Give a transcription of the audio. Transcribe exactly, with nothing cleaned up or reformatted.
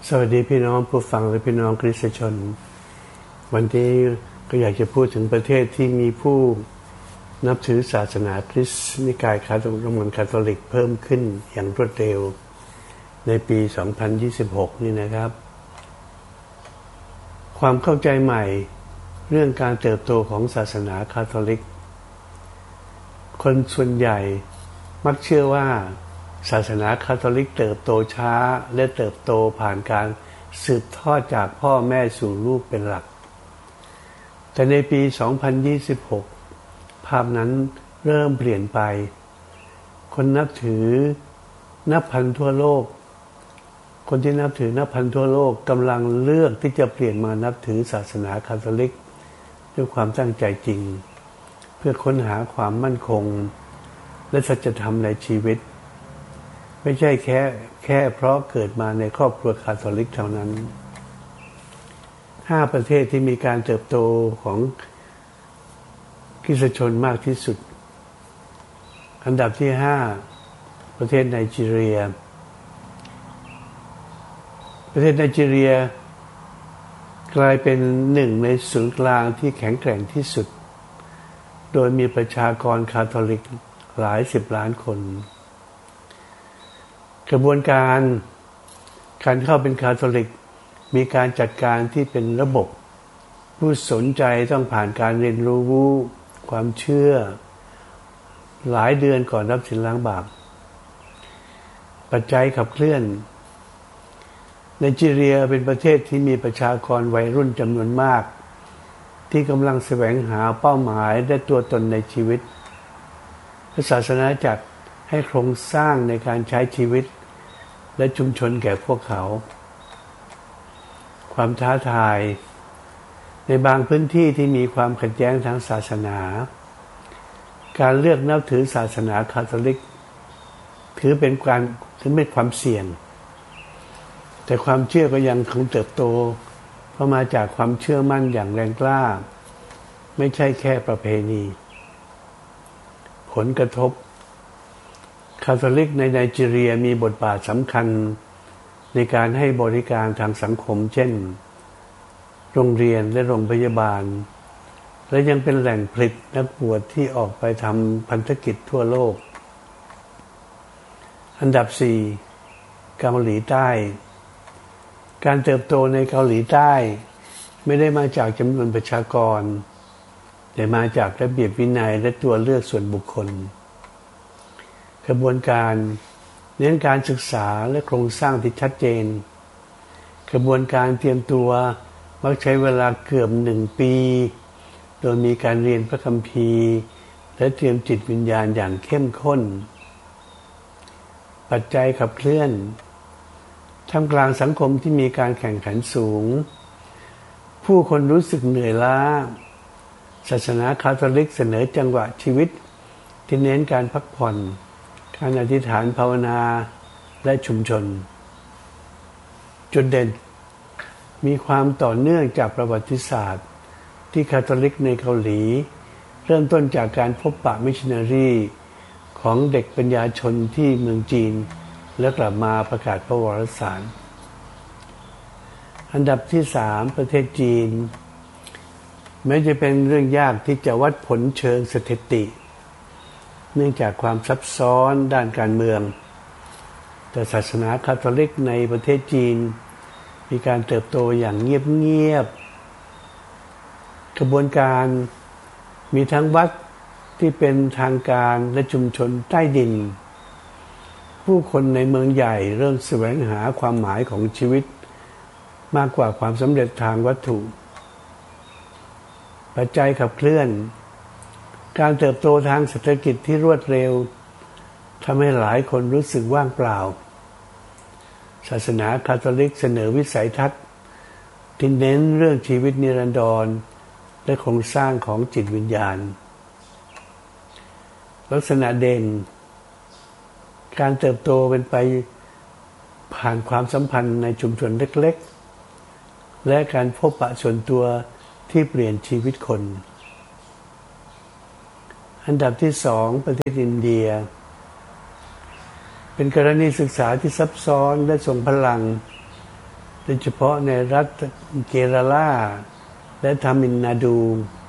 สวัสดีพี่น้องผู้ฟังและพี่น้องคริสตชนวันนี้ก็อยากจะพูดถึงประเทศที่มีผู้นับถือศาสนาคริสต์นิกายคาทอลิกโรมันคาทอลิกเพิ่มขึ้นอย่างรวดเร็วในปีสองพันยี่สิบหกนี่นะครับความเข้าใจใหม่เรื่องการเติบโตของศาสนาคาทอลิกคนส่วนใหญ่มักเชื่อว่าศาสนาคาทอลิกเติบโตช้าและเติบโตผ่านการสืบทอดจากพ่อแม่สู่ลูกเป็นหลักแต่ในปีสองพันยี่สิบหกภาพนั้นเริ่มเปลี่ยนไปคนนับถือนับพันทั่วโลกคนที่นับถือนับพันทั่วโลกกำลังเลือกที่จะเปลี่ยนมานับถือศาสนาคาทอลิกด้วยความตั้งใจจริงเพื่อค้นหาความมั่นคงและสัจธรรมในชีวิตไม่ใช่แค่แค่เพราะเกิดมาในครอบครัวคาทอลิกเท่านั้นห้าประเทศที่มีการเติบโตของคริสตชนมากที่สุดอันดับที่ห้าประเทศไนจีเรียประเทศไนจีเรียกลายเป็นหนึ่งในศูนย์กลางที่แข็งแกร่งที่สุดโดยมีประชากรคาทอลิกหลายสิบล้านคนกระบวนการการเข้าเป็นคาทอลิกมีการจัดการที่เป็นระบบผู้สนใจต้องผ่านการเรียนรู้ความเชื่อหลายเดือนก่อนรับศีลล้างบาปปัจจัยขับเคลื่อนไนจีเรียเป็นประเทศที่มีประชากรวัยรุ่นจำนวนมากที่กำลังแสวงหาเป้าหมายและตัวตนในชีวิตศาสนาจักรให้โครงสร้างในการใช้ชีวิตและชุมชนแก่พวกเขาความท้าทายในบางพื้นที่ที่มีความขัดแย้งทางศาสนาการเลือกนับถือศาสนาคาทอลิกถือเป็นการถือเป็นความเสี่ยงแต่ความเชื่อก็ยังคงเติบโตเพราะมาจากความเชื่อมั่นอย่างแรงกล้าไม่ใช่แค่ประเพณีผลกระทบคาทอลิกในไนจีเรียมีบทบาทสำคัญในการให้บริการทางสังคมเช่นโรงเรียนและโรงพยาบาลและยังเป็นแหล่งผลิตนักบวชที่ออกไปทำพันธกิจทั่วโลกอันดับสี่เกาหลีใต้การเติบโตในเกาหลีใต้ไม่ได้มาจากจำนวนประชากรแต่มาจากระเบียบวินัยและตัวเลือกส่วนบุคคลกระบวนการเน้นการศึกษาและโครงสร้างที่ชัดเจนกระบวนการเตรียมตัวมักใช้เวลาเกือบหนึ่งปีโดยมีการเรียนพระคัมภีร์และเตรียมจิตวิญญาณอย่างเข้มข้นปัจจัยขับเคลื่อนท่ามกลางสังคมที่มีการแข่งขันสูงผู้คนรู้สึกเหนื่อยล้าศาสนาคาทอลิกเสนอจังหวะชีวิตที่เน้นการพักผ่อนการอธิษฐานภาวนาและชุมชนจุดเด่นมีความต่อเนื่องจากประวัติศาสตร์ที่คาทอลิกในเกาหลีเริ่มต้นจากการพบปะมิชชันนารีของเด็กปัญญาชนที่เมืองจีนและกลับมาประกาศพระวรสารอันดับที่สามประเทศจีนแม้จะเป็นเรื่องยากที่จะวัดผลเชิงสถิติเนื่องจากความซับซ้อนด้านการเมืองแต่ศาสนาคาทอลิกในประเทศจีนมีการเติบโตอย่างเงียบๆกระบวนการมีทั้งวัดที่เป็นทางการและชุมชนใต้ดินผู้คนในเมืองใหญ่เริ่มแสวงหาความหมายของชีวิตมากกว่าความสำเร็จทางวัตถุปัจจัยขับเคลื่อนการเติบโตทางเศรษฐกิจที่รวดเร็วทำให้หลายคนรู้สึกว่างเปล่าศาสนาคาทอลิกเสนอวิสัยทัศน์ที่เน้นเรื่องชีวิตนิรันดรและโครงสร้างของจิตวิญญาณลักษณะเด่นการเติบโตเป็นไปผ่านความสัมพันธ์ในชุมชนเล็กๆและการพบปะส่วนตัวที่เปลี่ยนชีวิตคนอันดับที่สองประเทศอินเดีย เป็นกรณีศึกษาที่ซับซ้อนและทรงพลังโดยเฉพาะในรัฐเกราลาและทามิลนาดู